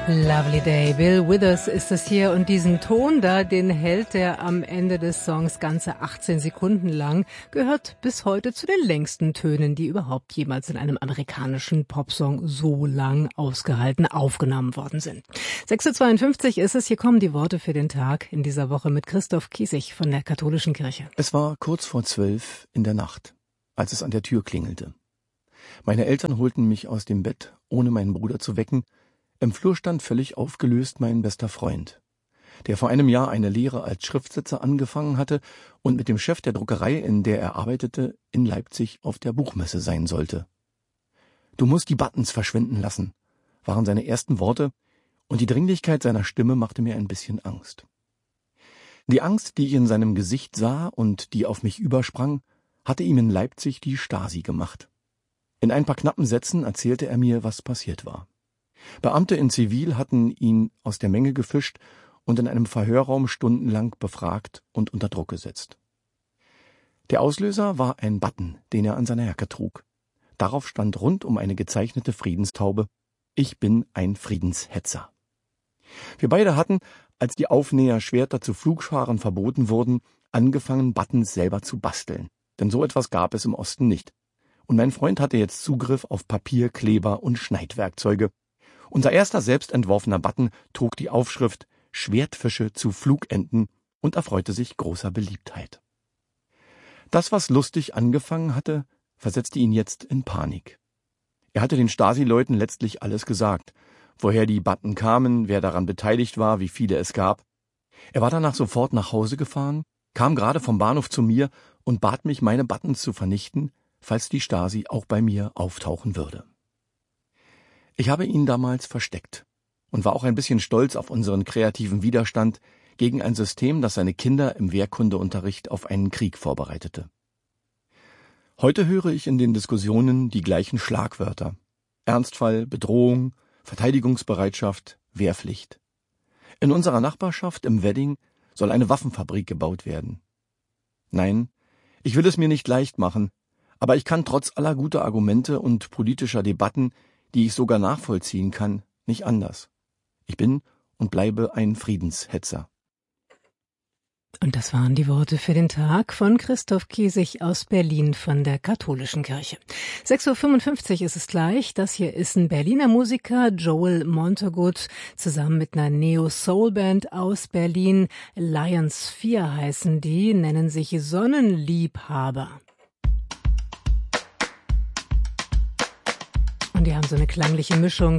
Lovely Day. Bill Withers ist es hier und diesen Ton da, den hält er am Ende des Songs ganze 18 Sekunden lang, gehört bis heute zu den längsten Tönen, die überhaupt jemals in einem amerikanischen Popsong so lang ausgehalten aufgenommen worden sind. 6:52 Uhr ist es, hier kommen die Worte für den Tag in dieser Woche mit Christoph Kiesig von der Katholischen Kirche. Es war kurz vor 12 in der Nacht, als es an der Tür klingelte. Meine Eltern holten mich aus dem Bett, ohne meinen Bruder zu wecken. Im Flur stand völlig aufgelöst mein bester Freund, der vor einem Jahr eine Lehre als Schriftsetzer angefangen hatte und mit dem Chef der Druckerei, in der er arbeitete, in Leipzig auf der Buchmesse sein sollte. »Du musst die Buttons verschwinden lassen«, waren seine ersten Worte, und die Dringlichkeit seiner Stimme machte mir ein bisschen Angst. Die Angst, die ich in seinem Gesicht sah und die auf mich übersprang, hatte ihm in Leipzig die Stasi gemacht. In ein paar knappen Sätzen erzählte er mir, was passiert war. Beamte in Zivil hatten ihn aus der Menge gefischt und in einem Verhörraum stundenlang befragt und unter Druck gesetzt. Der Auslöser war ein Button, den er an seiner Jacke trug. Darauf stand rund um eine gezeichnete Friedenstaube: »Ich bin ein Friedenshetzer.« Wir beide hatten, als die Aufnäherschwerter zu Flugscharen verboten wurden, angefangen, Buttons selber zu basteln. Denn so etwas gab es im Osten nicht. Und mein Freund hatte jetzt Zugriff auf Papier, Kleber und Schneidwerkzeuge. Unser erster selbstentworfener Button trug die Aufschrift »Schwertfische zu Flugenten« und erfreute sich großer Beliebtheit. Das, was lustig angefangen hatte, versetzte ihn jetzt in Panik. Er hatte den Stasi-Leuten letztlich alles gesagt, woher die Button kamen, wer daran beteiligt war, wie viele es gab. Er war danach sofort nach Hause gefahren, kam gerade vom Bahnhof zu mir und bat mich, meine Buttons zu vernichten, falls die Stasi auch bei mir auftauchen würde. Ich habe ihn damals versteckt und war auch ein bisschen stolz auf unseren kreativen Widerstand gegen ein System, das seine Kinder im Wehrkundeunterricht auf einen Krieg vorbereitete. Heute höre ich in den Diskussionen die gleichen Schlagwörter: Ernstfall, Bedrohung, Verteidigungsbereitschaft, Wehrpflicht. In unserer Nachbarschaft im Wedding soll eine Waffenfabrik gebaut werden. Nein, ich will es mir nicht leicht machen, aber ich kann trotz aller guter Argumente und politischer Debatten, die ich sogar nachvollziehen kann, nicht anders. Ich bin und bleibe ein Friedenshetzer. Und das waren die Worte für den Tag von Christoph Kiesig aus Berlin von der Katholischen Kirche. 6:55 Uhr ist es gleich. Das hier ist ein Berliner Musiker, Joel Montagut, zusammen mit einer Neo-Soul-Band aus Berlin. Lions 4 heißen die, nennen sich Sonnenliebhaber. Und die haben so eine klangliche Mischung